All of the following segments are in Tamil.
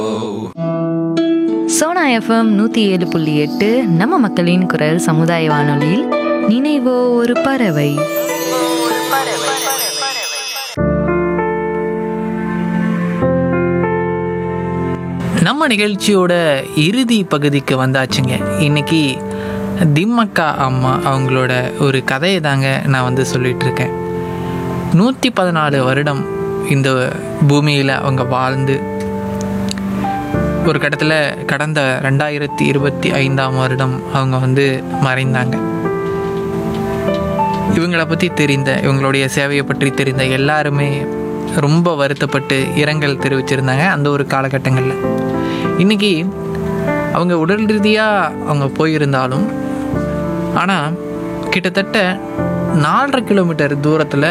சோனா எஃப்எம் 107.8 நம்ம மக்களின் குரல் சமுதாய வானொலியில் நினைவோ ஒரு பறவை. நம்ம நிகழ்ச்சியோட இறுதி பகுதிக்கு வந்தாச்சுங்க. இன்னைக்கு திம்மக்கா அம்மா அவங்களோட ஒரு கதையை தாங்க நான் சொல்லிட்டு இருக்கேன். 114 வருடம் இந்த பூமியில் அவங்க வாழ்ந்து ஒரு கட்டத்தில் கடந்த 2025 வருடம் அவங்க மறைந்தாங்க. இவங்களை பற்றி தெரிந்த, இவங்களுடைய சேவையை பற்றி தெரிந்த எல்லாருமே ரொம்ப வருத்தப்பட்டு இரங்கல் தெரிவிச்சிருந்தாங்க அந்த ஒரு காலகட்டங்களில். இன்றைக்கி அவங்க உடல் ரீதியாக அவங்க போயிருந்தாலும், ஆனால் கிட்டத்தட்ட 4.5 கிலோமீட்டர் தூரத்தில்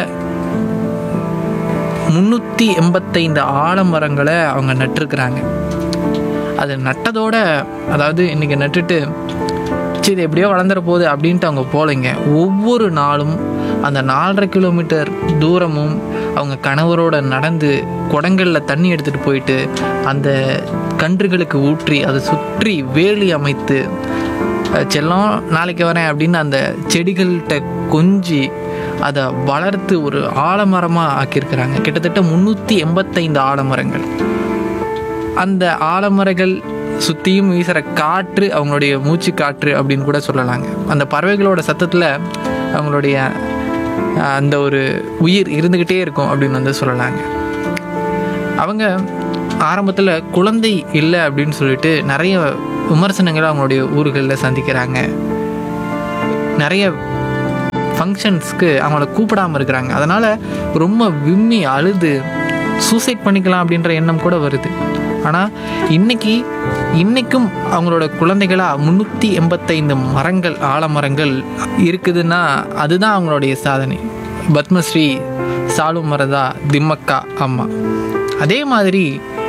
385 ஆலமரங்களை அவங்க நட்டிருக்கிறாங்க. அது நட்டதோட, அதாவது இன்றைக்கி நட்டுட்டு சரி எப்படியோ வளர்ந்துற போகுது அப்படின்ட்டு அவங்க போகலைங்க. ஒவ்வொரு நாளும் அந்த 4.5 கிலோமீட்டர் தூரமும் அவங்க கணவரோட நடந்து குடங்களில் தண்ணி எடுத்துகிட்டு போயிட்டு அந்த கன்றுகளுக்கு ஊற்றி அதை சுற்றி வேலி அமைத்து, செல்லம் நாளைக்கு வரேன் அப்படின்னு அந்த செடிகள்கிட்ட கொஞ்சி அதை வளர்த்து ஒரு ஆலமரமாக ஆக்கியிருக்கிறாங்க. கிட்டத்தட்ட 385 ஆலமரங்கள். அந்த ஆலமரங்கள் சுற்றியும் வீசுகிற காற்று அவங்களுடைய மூச்சு காற்று அப்படின்னு கூட சொல்லலாங்க. அந்த பறவைகளோட சத்தத்தில் அவங்களுடைய அந்த ஒரு உயிர் இருந்துக்கிட்டே இருக்கும் அப்படின்னு சொல்லலாங்க. அவங்க ஆரம்பத்தில் குழந்தை இல்லை அப்படின்னு சொல்லிட்டு நிறைய விமர்சனங்களை அவங்களுடைய ஊர்களில் சந்திக்கிறாங்க. நிறைய ஃபங்க்ஷன்ஸ்க்கு அவங்கள கூப்பிடாமல் இருக்கிறாங்க. அதனால் ரொம்ப விம்மி அழுது சூசைட் பண்ணிக்கலாம் அப்படின்ற எண்ணம் கூட வருது. ஆனால் இன்றைக்கும் அவங்களோட குழந்தைகளாக 385 மரங்கள், ஆலமரங்கள் இருக்குதுன்னா அதுதான் அவங்களுடைய சாதனை. பத்மஸ்ரீ சாலுமரதா திம்மக்கா அம்மா. அதே மாதிரி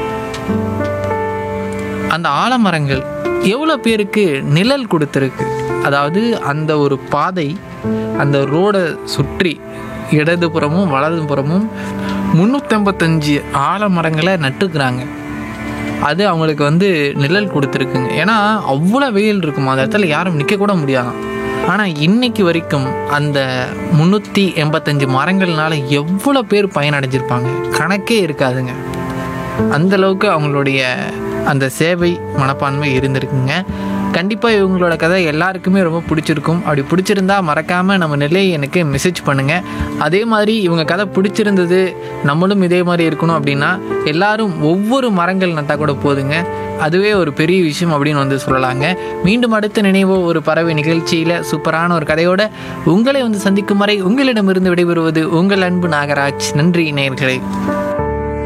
அந்த ஆலமரங்கள் எவ்வளோ பேருக்கு நிழல் கொடுத்துருக்கு. அதாவது அந்த ஒரு பாதை, அந்த ரோடை சுற்றி இடதுபுறமும் வலதுபுறமும் 385 ஆலமரங்களை நட்டுக்கிறாங்க. அது அவங்களுக்கு நிழல் கொடுத்துருக்குங்க. ஏன்னா அவ்வளோ வெயில் இருக்கும், அந்த இடத்துல யாரும் நிற்கக்கூட முடியாதான். ஆனால் இன்னைக்கு வரைக்கும் அந்த 385 மரங்கள்னால எவ்வளோ பேர் பயனடைஞ்சிருப்பாங்க கணக்கே இருக்காதுங்க. அந்தளவுக்கு அவங்களுடைய அந்த சேவை மனப்பான்மை இருந்திருக்குங்க. கண்டிப்பாக இவங்களோட கதை எல்லாருக்குமே ரொம்ப பிடிச்சிருக்கும். அப்படி பிடிச்சிருந்தா மறக்காமல் நம்ம நிலையை எனக்கு மெசேஜ் பண்ணுங்கள். அதே மாதிரி இவங்க கதை பிடிச்சிருந்தது, நம்மளும் இதே மாதிரி இருக்கணும் அப்படின்னா எல்லாரும் ஒவ்வொரு மரங்கள் நட்டால் கூட போதுங்க. அதுவே ஒரு பெரிய விஷயம் அப்படின்னு சொல்லலாங்க. மீண்டும் அடுத்த நினைவோ ஒரு பறவை நிகழ்ச்சியில் சூப்பரான ஒரு கதையோட உங்களை சந்திக்கும் வரை உங்களிடமிருந்து விடைபெறுவது உங்கள் அன்பு நாகராஜ். நன்றி நேயர்களே.